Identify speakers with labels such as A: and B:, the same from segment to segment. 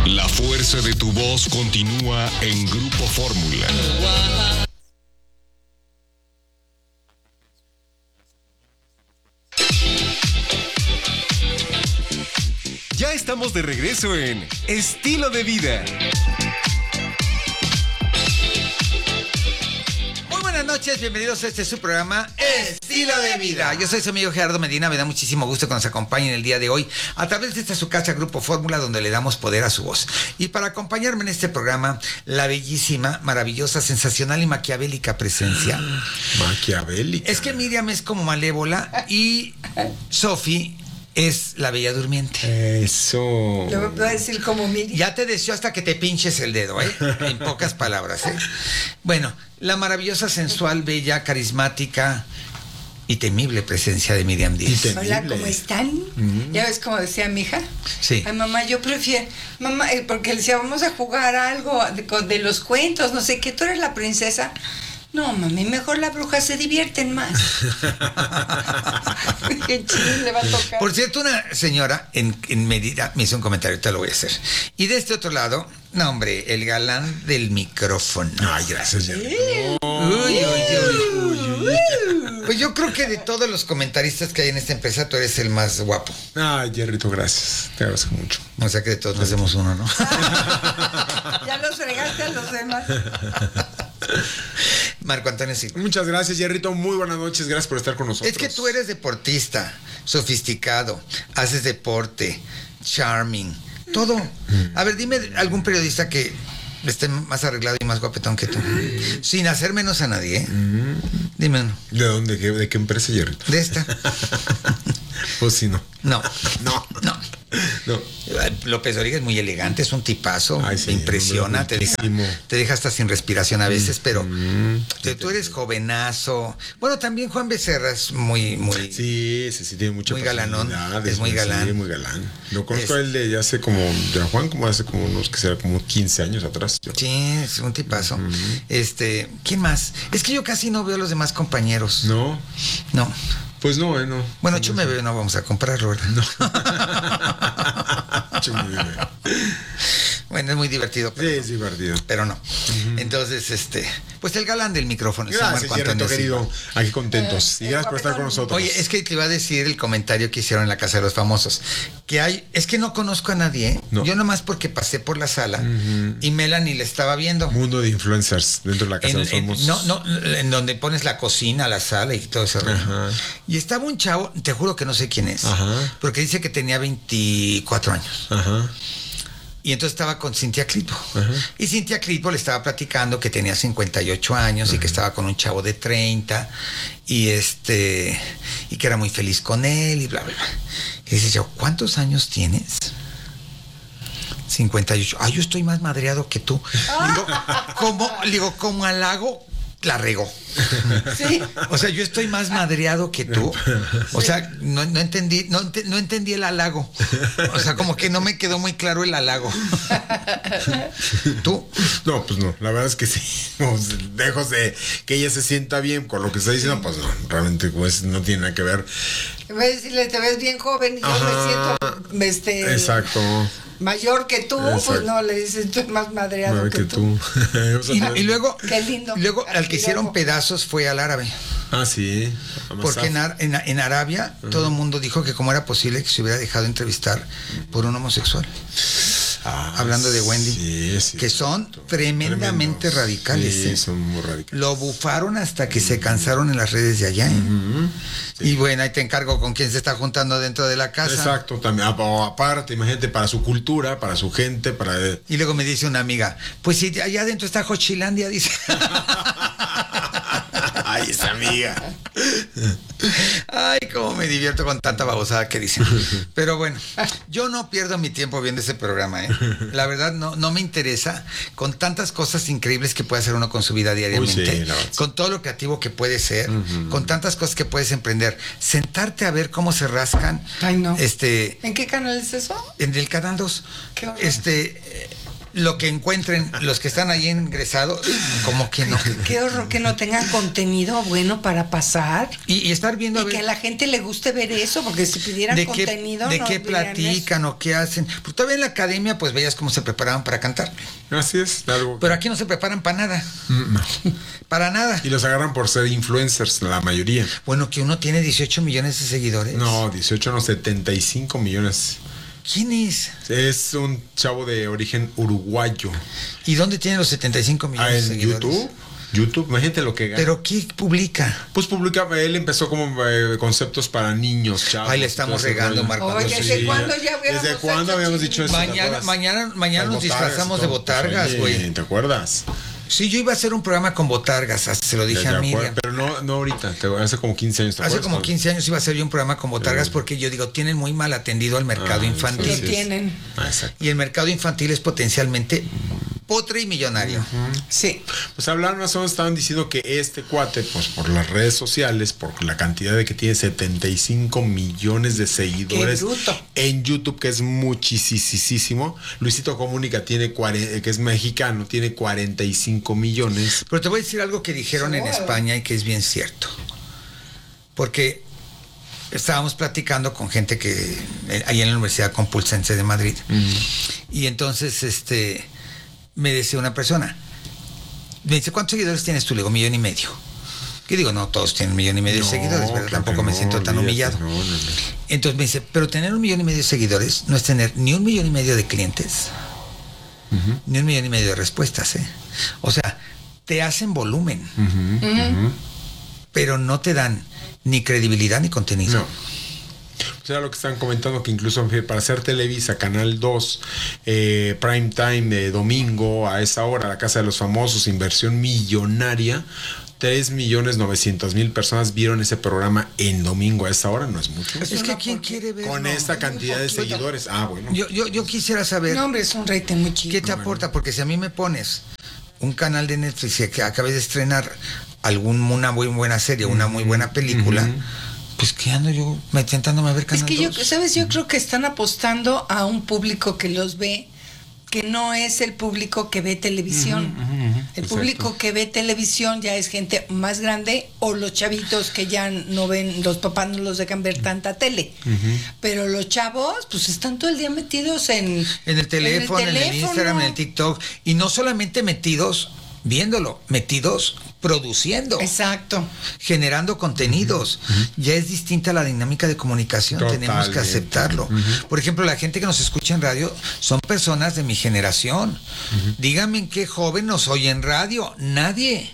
A: La fuerza de tu voz continúa en Grupo Fórmula. Ya estamos de regreso en Estilo de Vida.
B: Buenas noches, bienvenidos a su programa Estilo de Vida. Yo soy su amigo Gerardo Medina, me da muchísimo gusto que nos acompañen el día de hoy a través de esta su casa Grupo Fórmula, donde le damos poder a su voz. Y para acompañarme en este programa, la bellísima, maravillosa, sensacional y maquiavélica presencia.
C: Maquiavélica.
B: Es que Miriam es como malévola y Sofi es la bella durmiente.
C: Eso.
D: Yo voy a decir como Miriam.
B: Ya te deseo hasta que te pinches el dedo, ¿eh? En pocas palabras, ¿eh? Bueno, la maravillosa, sensual, bella, carismática y temible presencia de Miriam Díaz.
D: Hola, ¿cómo están? ¿Ya ves como decía mi hija?
B: Sí.
D: Ay, mamá, yo prefiero... Mamá, porque le decía, vamos a jugar algo de los cuentos, no sé qué, tú eres la princesa. No, mami, mejor las brujas se divierten más. Qué chido le va a tocar.
B: Por cierto, una señora en Mérida me hizo un comentario, te lo voy a hacer. Y de este otro lado, no, hombre, el galán del micrófono.
C: Ay, gracias, Jerry.
B: Uy. Pues yo creo que de todos los comentaristas que hay en esta empresa, tú eres el más guapo.
C: Ay, Jerrito, gracias. Te agradezco mucho.
B: O sea que de todos nos hacemos uno, ¿no?
D: Ya los fregaste a los demás.
B: Marco Antonio Silva.
C: Muchas gracias, Jerrito. Muy buenas noches. Gracias por estar con nosotros.
B: Es que tú eres deportista, sofisticado, haces deporte, charming, todo. A ver, dime algún periodista que esté más arreglado y más guapetón que tú. Sin hacer menos a nadie, ¿eh? Dime uno.
C: ¿De dónde? ¿De qué empresa, Jerrito?
B: De esta.
C: Pues sí, no.
B: No.
C: No.
B: López Dóriga es muy elegante, es un tipazo.
C: Ay, sí,
B: me impresiona,
C: hombre,
B: te deja hasta sin respiración a veces, pero tú eres jovenazo. Bueno, también Juan Becerra es muy
C: Sí, tiene mucha
B: muy galanón,
C: personalidad,
B: es muy galán.
C: Sí, muy galán. Lo conozco a él de hace como, de Juan, como hace como unos, que será como 15 años atrás. Yo.
B: Sí, es un tipazo. ¿Quién más? Es que yo casi no veo a los demás compañeros.
C: No. Pues no, no.
B: Bueno, Chume Bebé no vamos a comprarlo, ¿verdad? No.
C: Chume Bebé.
B: Bueno, es muy divertido.
C: Sí, es divertido.
B: Pero no. Entonces, pues el galán del micrófono.
C: Gracias, Jerrito, querido. Aquí contentos. Y gracias por estar con nosotros.
B: Oye, es que te iba a decir el comentario que hicieron en la Casa de los Famosos. Es que no conozco a nadie, ¿eh?
C: No.
B: Yo nomás porque pasé por la sala y Melanie le estaba viendo.
C: Mundo de influencers dentro de la Casa de los Famosos.
B: No, en donde pones la cocina, la sala y todo eso. Y estaba un chavo, te juro que no sé quién es, porque dice que tenía 24 años. Y entonces estaba con Cintia Clitbo. Y Cintia Clitbo le estaba platicando que tenía 58 años y que estaba con un chavo de 30 y que era muy feliz con él y bla, bla, bla. Y dice yo, ¿cuántos años tienes? 58. Ay, yo estoy más madreado que tú. Como halago, la regó.
D: Sí.
B: O sea, yo estoy más madreado que tú. O sea, no entendí el halago. O sea, como que no me quedó muy claro el halago. ¿Tú?
C: No, pues no, la verdad es que sí. Lejos de que ella se sienta bien con lo que está diciendo, pues no, realmente pues no tiene nada que ver.
D: Voy a decirle, te ves bien joven y yo me siento
C: exacto.
D: mayor que tú. Exacto. Pues no, le dices, tú eres más madreado que tú.
B: y luego,
D: qué lindo.
B: Luego al que hicieron pedazos fue al árabe.
C: Ah, sí.
B: Porque en Arabia todo el mundo dijo que cómo era posible que se hubiera dejado entrevistar por un homosexual. Hablando de Wendy, que son tremendamente radicales.
C: Sí, son muy radicales.
B: Lo bufaron hasta que se cansaron en las redes de allá. Sí. Y bueno, ahí te encargo con quién se está juntando dentro de la casa.
C: Exacto, también. Aparte, imagínate, para su cultura, para su gente, para...
B: Y luego me dice una amiga, pues si allá adentro está Jochilandia, dice.
C: Ay, esa amiga.
B: Ay, cómo me divierto con tanta babosada que dicen. Pero bueno, yo no pierdo mi tiempo viendo ese programa, ¿eh? La verdad no me interesa, con tantas cosas increíbles que puede hacer uno con su vida diariamente, con todo lo creativo que puede ser, con tantas cosas que puedes emprender. Sentarte a ver cómo se rascan.
D: Ay, no. ¿En qué canal es eso?
B: En el Canal 2.
D: Qué horror.
B: lo que encuentren los que están ahí ingresados, como que no.
D: Qué horror que no tengan contenido bueno para pasar.
B: Y estar viendo...
D: Y que a la gente le guste ver eso, porque si pidieran contenido...
B: ¿De qué platican o qué hacen? Pues todavía en la academia pues veías cómo se preparaban para cantar.
C: Así es, algo.
B: Pero aquí no se preparan para nada.
C: No.
B: Para nada.
C: Y los agarran por ser influencers, la mayoría.
B: Bueno, que uno tiene 18 millones de seguidores.
C: No, 18 no, 75 millones.
B: ¿Quién es?
C: Es un chavo de origen uruguayo.
B: ¿Y dónde tiene los 75 millones de
C: En
B: seguidores?
C: YouTube, imagínate lo que gana.
B: ¿Pero qué publica?
C: Pues publica, él empezó como conceptos para niños, chavos.
B: Ahí le estamos regando, Marco.
D: Oye, ¿desde cuándo ya habíamos
C: ¿Desde cuándo habíamos dicho eso?
B: Mañana
C: Las
B: nos disfrazamos de botargas,
C: Oye,
B: güey.
C: ¿te acuerdas?
B: Sí, yo iba a hacer un programa con botargas, hasta se lo dije a Miriam.
C: Pero no ahorita, hace como 15 años.
B: Hace como 15 años iba a hacer yo un programa con botargas porque yo digo, tienen muy mal atendido al mercado infantil.
D: Lo tienen.
C: Exacto.
B: Y el mercado infantil es potencialmente potre y millonario.
D: Sí.
C: Pues hablaron más o menos, estaban diciendo que este cuate, pues por las redes sociales, por la cantidad de que tiene 75 millones de seguidores en YouTube, que es muchísimo. Luisito Comunica tiene que es mexicano, tiene 45 millones.
B: Pero te voy a decir algo que dijeron en España y que es bien cierto. Porque estábamos platicando con gente que ahí en la Universidad Complutense de Madrid. Y entonces me decía una persona, me dice, ¿cuántos seguidores tienes tú? Le digo, 1,5 millones. Que digo, no, todos tienen 1,5 millones de seguidores, pero tampoco me siento tan humillado.
C: No.
B: Entonces me dice, pero tener 1,5 millones de seguidores no es tener ni 1,5 millones de clientes, ni 1,5 millones de respuestas, ¿eh? O sea, te hacen volumen, pero no te dan ni credibilidad ni contenido.
C: No. O sea, lo que están comentando, que incluso para hacer Televisa, Canal 2, prime time de domingo, a esa hora, la Casa de los Famosos, inversión millonaria, 3.900.000 personas vieron ese programa en domingo a esa hora, no es mucho.
B: Es que ¿quién quiere ver?
C: Con esta cantidad de seguidores. Bueno.
B: Yo quisiera saber...
D: No, hombre, es un rating muy chico.
B: ¿Qué te aporta? Porque si a mí me pones un canal de Netflix que acabé de estrenar una muy buena serie, una muy buena película... Pues que ando yo tentándome a ver Canal 2.
D: Yo creo que están apostando a un público que los ve, que no es el público que ve televisión. El público que ve televisión ya es gente más grande o los chavitos que ya no ven, los papás no los dejan ver tanta tele. Pero los chavos, pues están todo el día metidos en
B: el teléfono, en el Instagram, en el TikTok. Y no solamente metidos viéndolo, metidos produciendo.
D: Exacto.
B: Generando contenidos. Ya es distinta la dinámica de comunicación.
C: Totalmente.
B: Tenemos que aceptarlo. Por ejemplo, la gente que nos escucha en radio son personas de mi generación. Díganme en qué joven nos oye en radio. Nadie.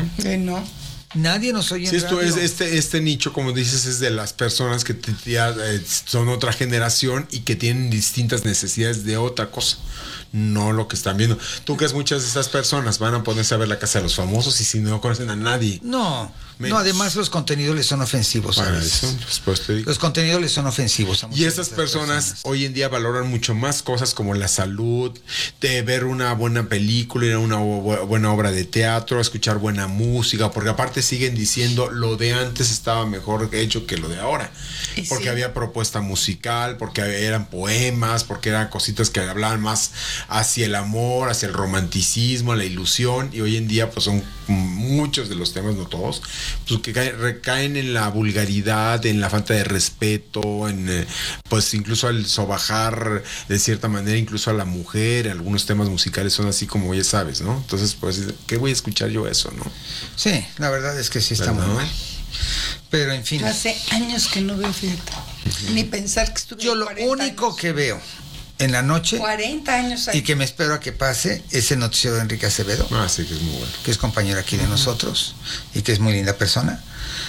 D: No.
B: Nadie nos oye en radio.
C: Esto es este nicho, como dices, es de las personas que ya son otra generación y que tienen distintas necesidades de otra cosa. No lo que están viendo. ¿Tú crees muchas de esas personas van a ponerse a ver La Casa de los Famosos y si no conocen a nadie?
B: No, además los contenidos les son ofensivos.
C: Para eso, después te digo.
B: Los contenidos les son ofensivos.
C: Y esas personas hoy en día valoran mucho más cosas como la salud, de ver una buena película, ir a una buena obra de teatro, escuchar buena música, porque aparte siguen diciendo lo de antes estaba mejor hecho que lo de ahora. Porque había propuesta musical, porque eran poemas, porque eran cositas que hablaban más hacia el amor, hacia el romanticismo, la ilusión, y hoy en día pues son muchos de los temas, no todos, pues que recaen en la vulgaridad, en la falta de respeto, en pues incluso al sobajar de cierta manera incluso a la mujer. Algunos temas musicales son así como ya sabes, ¿no? Entonces pues, ¿qué voy a escuchar yo eso, no?
B: Sí, la verdad es que sí está muy mal. Pero en fin.
D: Yo hace años que no veo, fíjate. Ni pensar que estuve.
B: Yo lo único que veo en la noche
D: 40 años ahí.
B: Y que me espero a que pase es el noticiero de Enrique Acevedo.
C: Sí, que es muy bueno.
B: Que es compañero aquí de nosotros y que es muy linda persona.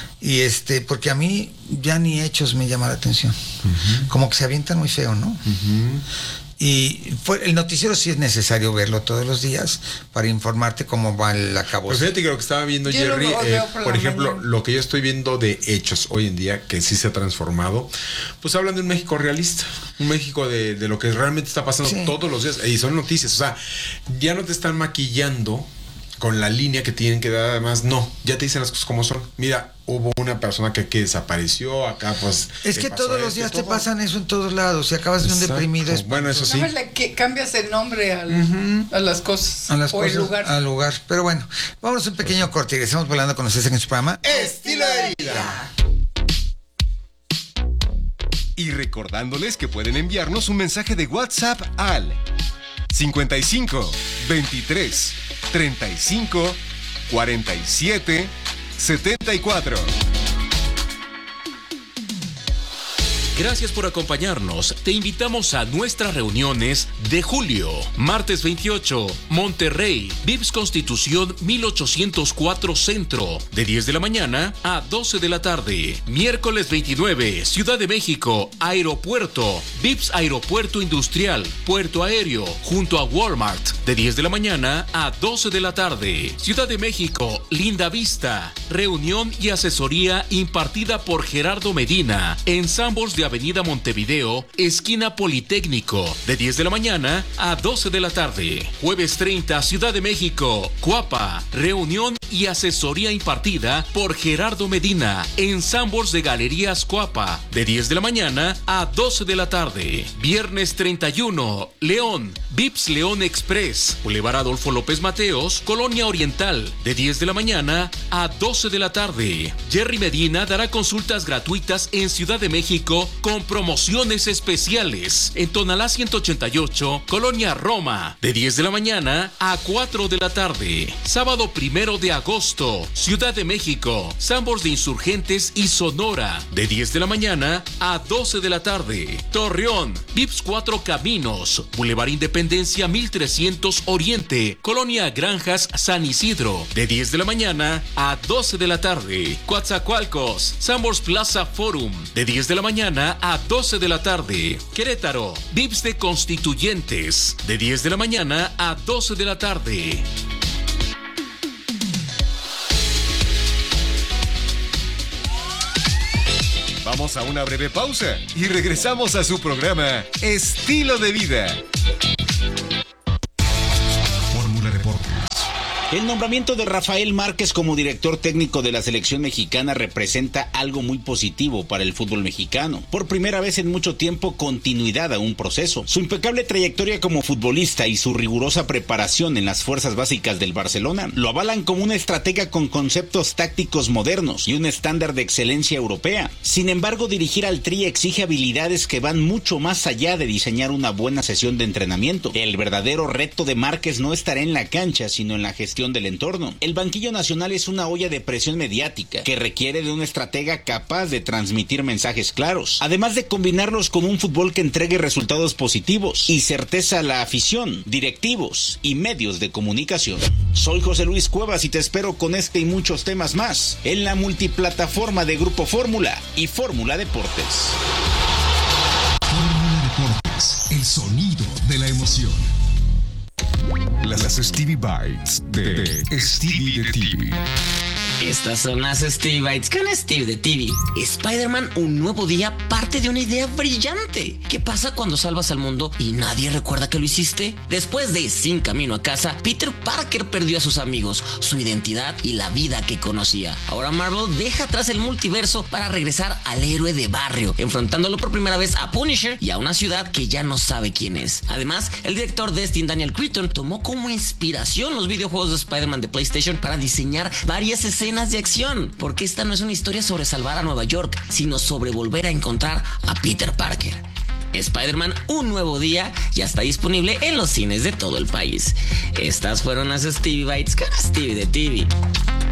B: Y porque a mí ya ni hechos me llama la atención. Como que se avientan muy feo, ¿no? Y el noticiero sí es necesario verlo todos los días para informarte cómo va el acabo.
C: Pues fíjate que lo que estaba viendo
D: yo
C: Jerry, por ejemplo,
D: mañana.
C: lo que yo estoy viendo de hechos hoy en día, que sí se ha transformado, pues hablan de un México realista, un México de lo que realmente está pasando todos los días, y son noticias, o sea, ya no te están maquillando con la línea que tienen que dar. Además, no, ya te dicen las cosas como son. Mira, hubo una persona que desapareció, acá pues...
B: Es que todos los días te pasan eso en todos lados. Si acabas de un deprimido...
C: Bueno, eso sí.
D: Que cambias el nombre a las cosas.
B: A las
D: o
B: cosas,
D: el lugar.
B: al lugar. Pero bueno, vamos a un pequeño corte y regresamos volando con ustedes en su programa
C: Estilo de Vida.
A: Y recordándoles que pueden enviarnos un mensaje de WhatsApp al 55 23 35 47 74.
E: Gracias por acompañarnos. Te invitamos a nuestras reuniones de julio. Martes 28, Monterrey, Vips Constitución 1804 Centro, de 10 de la mañana a 12 de la tarde. Miércoles 29, Ciudad de México, Aeropuerto, Vips Aeropuerto Industrial, Puerto Aéreo, junto a Walmart, de 10 de la mañana a 12 de la tarde. Ciudad de México, Linda Vista, reunión y asesoría impartida por Gerardo Medina, en Sanborns de Avenida Montevideo, esquina Politécnico, de 10 de la mañana a 12 de la tarde. Jueves 30, Ciudad de México, Cuapa, reunión y asesoría impartida por Gerardo Medina, en Sanborns de Galerías Cuapa, de 10 de la mañana a 12 de la tarde. Viernes 31, León, Vips León Express, Boulevard Adolfo López Mateos, Colonia Oriental, de 10 de la mañana a 12 de la tarde. Jerry Medina dará consultas gratuitas en Ciudad de México con promociones especiales en Tonalá 188, Colonia Roma, de 10 de la mañana a 4 de la tarde. Sábado 1 de agosto, Ciudad de México, Sanborns de Insurgentes y Sonora, de 10 de la mañana a 12 de la tarde. Torreón, Vips 4 Caminos, Boulevard Independencia 1300 Oriente, Colonia Granjas San Isidro, de 10 de la mañana a 12 de la tarde. Coatzacoalcos, Sanborns Plaza Forum, de 10 de la mañana a 12 de la tarde. Querétaro, Vips de Constituyentes, de 10 de la mañana a 12 de la tarde.
A: Vamos a una breve pausa y regresamos a su programa Estilo de Vida.
F: Fórmula Deportes.
G: El nombramiento de Rafael Márquez como director técnico de la selección mexicana representa algo muy positivo para el fútbol mexicano. Por primera vez en mucho tiempo, continuidad a un proceso. Su impecable trayectoria como futbolista y su rigurosa preparación en las fuerzas básicas del Barcelona lo avalan como una estratega con conceptos tácticos modernos y un estándar de excelencia europea. Sin embargo, dirigir al Tri exige habilidades que van mucho más allá de diseñar una buena sesión de entrenamiento. El verdadero reto de Márquez no estará en la cancha, sino en la gestión del entorno. El banquillo nacional es una olla de presión mediática que requiere de un estratega capaz de transmitir mensajes claros, además de combinarlos con un fútbol que entregue resultados positivos y certeza a la afición, directivos y medios de comunicación. Soy José Luis Cuevas y te espero con este y muchos temas más en la multiplataforma de Grupo Fórmula y Fórmula Deportes.
F: Fórmula Deportes, el sonido de la emoción. Las Stevie Bites de Stevie de TV.
H: Estas son las Stevie Bites con Steve de TV. Spider-Man, un nuevo día, parte de una idea brillante. ¿Qué pasa cuando salvas al mundo y nadie recuerda que lo hiciste? Después de Sin Camino a Casa, Peter Parker perdió a sus amigos, su identidad y la vida que conocía. Ahora Marvel deja atrás el multiverso para regresar al héroe de barrio, enfrentándolo por primera vez a Punisher y a una ciudad que ya no sabe quién es. Además, el director Destin Daniel Cretton tomó como inspiración los videojuegos de Spider-Man de PlayStation para diseñar varias escenas de acción, porque esta no es una historia sobre salvar a Nueva York, sino sobre volver a encontrar a Peter Parker. Spider-Man, un nuevo día, ya está disponible en los cines de todo el país. Estas fueron las Stevie Bites con Stevie de TV.